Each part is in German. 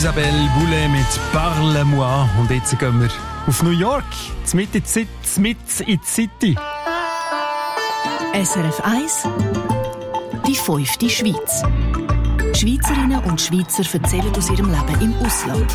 Isabelle Boulay mit «Parle-moi». Und jetzt gehen wir auf New York, mit in die City. SRF 1, die 5. Schweiz. Schweizerinnen und Schweizer erzählen aus ihrem Leben im Ausland.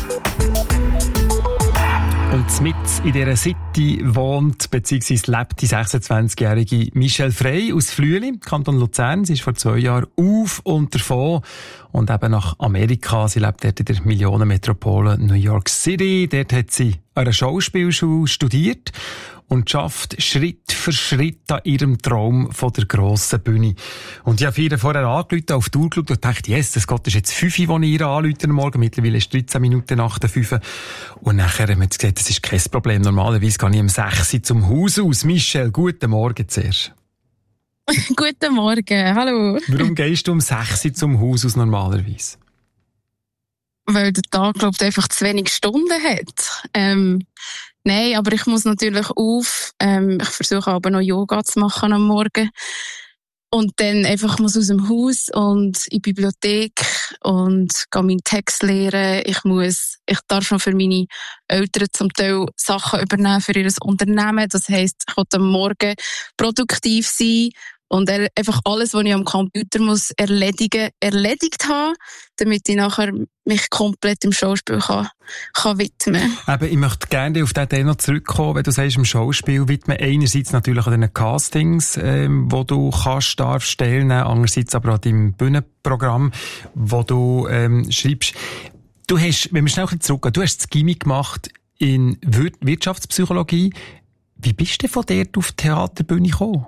Und mit in dieser City wohnt bzw. lebt die 26-jährige Michelle Frey aus Flüeli, Kanton Luzern. Sie ist vor 2 Jahren auf und davon und eben nach Amerika. Sie lebt dort in der Millionenmetropole New York City. Dort hat sie an einer Schauspielschule studiert und schafft Schritt für Schritt an ihrem Traum von der grossen Bühne. Und ich habe ihr vorher angerufen, auf die Uhr geschaut und dachte, yes, das Gott ist jetzt 5 Uhr, als ich ihr anrufe am Morgen. Mittlerweile ist 13 Minuten nach der 5. Und nachher haben wir gesagt, das ist kein Problem. Normalerweise gehe ich um 6 Uhr zum Haus aus. Michelle, guten Morgen zuerst. Guten Morgen, hallo. Warum gehst du um 6 Uhr zum Haus aus normalerweise? Weil der Tag, glaube ich, einfach zu wenig Stunden hat. Nein, aber ich muss natürlich auf. Ich versuche aber noch Yoga zu machen am Morgen. Und dann einfach muss aus dem Haus und in die Bibliothek und gehe meinen Text lernen. Ich darf noch für meine Eltern zum Teil Sachen übernehmen für ihr Unternehmen. Das heisst, ich will am Morgen produktiv sein und einfach alles, was ich am Computer muss erledigt haben, damit ich nachher mich komplett im Schauspiel kann widmen. Eben, ich möchte gerne auf diesen Thema noch zurückkommen, wenn du sagst, im Schauspiel widmen. Einerseits natürlich an den Castings, wo du darfst teilnehmen, andererseits aber an deinem Bühnenprogramm, wo du schreibst. Du hast, wenn wir schnell zurückgehen, du hast das Gimmi gemacht in Wirtschaftspsychologie. Wie bist du von dort auf die Theaterbühne gekommen?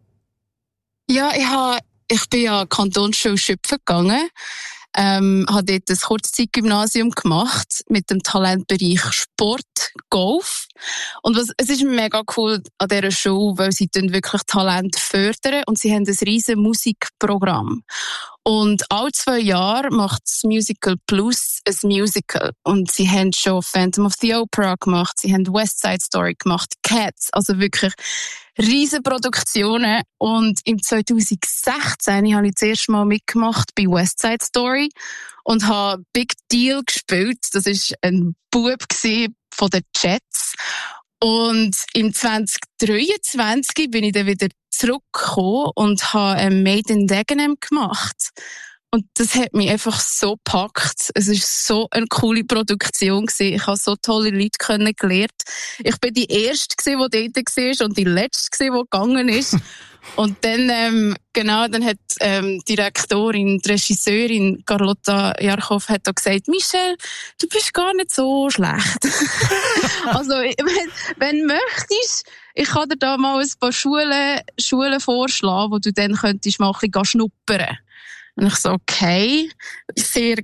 Ja, ich bin ja Kantonsschule Schöpfen gegangen. Habe dort ein Kurzzeitgymnasium gemacht mit dem Talentbereich Sport, Golf. Und es ist mega cool an dieser Schule, weil sie wirklich Talent fördern und sie haben ein riesen Musikprogramm. Und alle 2 Jahre macht das Musical Plus ein Musical. Und sie haben schon Phantom of the Opera gemacht, sie haben West Side Story gemacht, Cats, also wirklich riesen Produktionen. Und im 2016 habe ich das erste Mal mitgemacht bei West Side Story und habe Big Deal gespielt. Das war ein Bub von den Jets. Und im 2023 bin ich dann wieder zurückgekommen und habe Made in Dagenham gemacht. Und das hat mich einfach so gepackt. Es war so eine coole Produktion gewesen. Ich habe so tolle Leute kennengelernt. Ich bin die Erste, die dort war und die Letzte, die gegangen ist. Und dann, dann hat die Direktorin, die Regisseurin Carlotta Jarchow hat auch gesagt, Michelle, du bist gar nicht so schlecht. Also, wenn du möchtest, ich kann dir da mal ein paar Schulen vorschlagen, wo du dann könntest mal ein bisschen schnuppern. Und ich so, okay, sehr